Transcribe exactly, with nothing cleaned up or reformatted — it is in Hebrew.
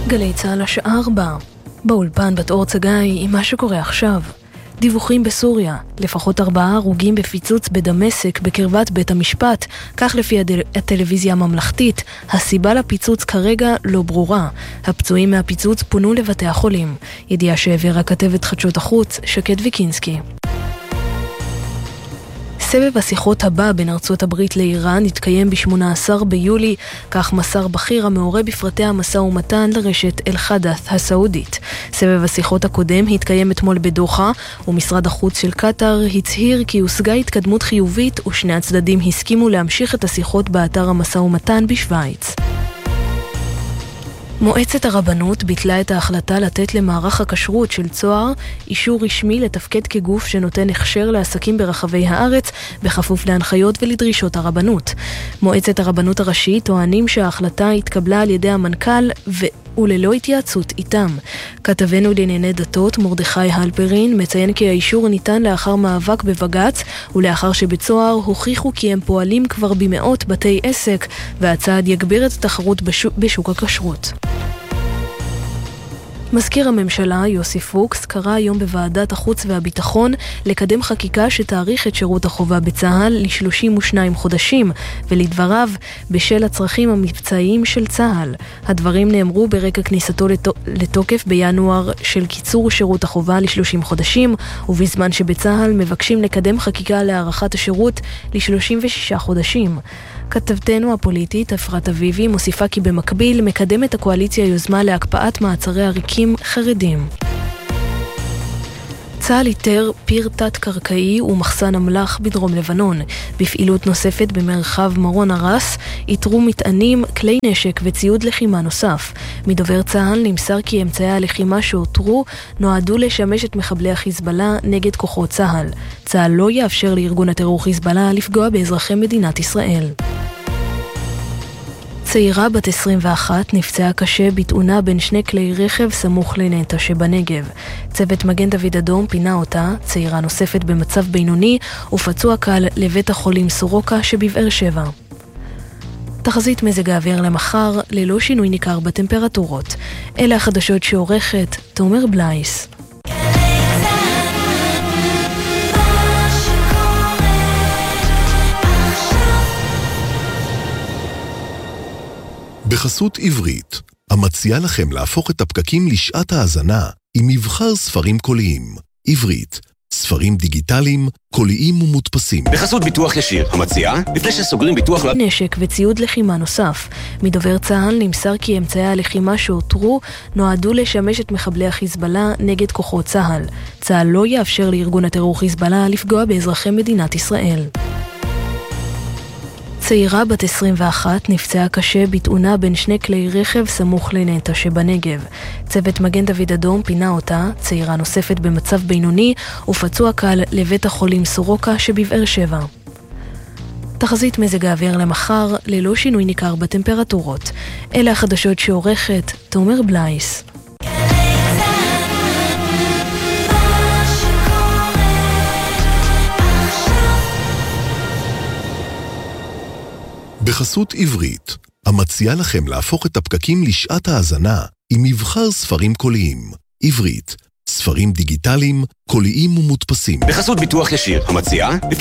גלי צהל השעה ארבע. באולפן בת אור צגאי עם מה שקורה עכשיו. דיווחים בסוריה, לפחות ארבעה הרוגים בפיצוץ בדמשק בקרבת בית המשפט, כך לפי הדל... הטלוויזיה הממלכתית. הסיבה לפיצוץ כרגע לא ברורה. הפצועים מהפיצוץ פונו לבתי החולים. ידיעה שהעבירה כתבת חדשות החוץ שקד ויקינסקי. סבב השיחות הבא בין ארצות הברית לאיראן יתקיים ב-שמונה עשר ביולי, כך מסר בכיר המעורה בפרטי המשא ומתן לרשת אל-חדת' הסעודית. סבב השיחות הקודם התקיים אתמול בדוחה, ומשרד החוץ של קטר הצהיר כי הושגה התקדמות חיובית ושני הצדדים הסכימו להמשיך את השיחות באתר המשא ומתן בשוויץ. מועצת הרבנות ביטלה את ההחלטה לתת למערך הכשרות של צוהר אישור רשמי לתפקד כגוף שנותן הכשר לעסקים ברחבי הארץ בכפוף להנחיות ולדרישות הרבנות. מועצת הרבנות הראשית טוענים שההחלטה התקבלה על ידי המנכ"ל ו... וללא התייעצות איתם. כתבנו לענייני דתות מרדכי הלפרין מציין כי האישור ניתן לאחר מאבק בבג"ץ ולאחר שבצוהר הוכיחו כי הם פועלים כבר במאות בתי עסק, והצעד יגביר את התחרות בשוק, בשוק הכשרות. מזכיר הממשלה יוסי פוקס קרא היום בוועדת החוץ והביטחון לקדם חקיקה שתאריך את שירות החובה בצה"ל ל-שלושים ושניים חודשים, ולדבריו בשל הצרכים המבצעיים של צה"ל. הדברים נאמרו ברקע כניסתו לתוקף בינואר של קיצור שירות החובה ל-שלושים חודשים, ובזמן שבצה"ל מבקשים לקדם חקיקה להארכת השירות ל-שלושים ושישה חודשים. כתבתנו הפוליטית אפרת אביבי מוסיפה כי במקביל מקדמת הקואליציה יוזמה להקפאת מעצרי עריקים חרדים. צה"ל איתר פיר תת-קרקעי ומחסן אמל"ח בדרום לבנון. בפעילות נוספת במרחב מרון הרס איתרו מטענים, כלי נשק וציוד לחימה נוסף. מדובר צה"ל נמסר כי אמצעי הלחימה שאותרו נועדו לשמש את מחבלי החיזבאללה נגד כוחות צה"ל. צה"ל לא יאפשר לארגון הטרור חיזבאללה לפגוע באזרחי מדינת ישראל. צעירה בת עשרים ואחת נפצעה קשה בתאונה בין שני כלי רכב סמוך לנטע שבנגב. צוות מגן דוד אדום פינה אותה, צעירה נוספת במצב בינוני ופצוע קל לבית החולים סורוקה שבבאר שבע. תחזית מזג האוויר למחר ללא שינוי ניכר בטמפרטורות. אלה החדשות שעורכת תומר בלייס. בחסות עברית, המציעה לכם להפוך את הפקקים לשעת האזנה עם מבחר ספרים קוליים. עברית, ספרים דיגיטליים, קוליים ומודפסים. בחסות ביטוח ישיר, המציעה, לפני שסוגרים ביטוח... נשק וציוד לחימה נוסף. מדובר צה"ל נמסר כי אמצעי הלחימה שאותרו נועדו לשמש את מחבלי החיזבאללה נגד כוחות צה"ל. צה"ל לא יאפשר לארגון הטרור חיזבאללה לפגוע באזרחי מדינת ישראל. צעירה בת עשרים ואחת נפצעה קשה בתאונה בין שני כלי רכב סמוך לנטע שבנגב. צוות מגן דוד אדום פינה אותה, צעירה נוספת במצב בינוני ופצוע קל לבית החולים סורוקה שבבאר שבע. תחזית מזג האוויר למחר ללא שינוי ניכר בטמפרטורות. אלה החדשות שעורכת תומר בלייס. בחסות עברית, המציעה לכם להפוך את הפקקים לשעת האזנה עם מבחר ספרים קוליים. עברית, ספרים דיגיטליים, קוליים ומודפסים. בחסות ביטוח ישיר, המציעה...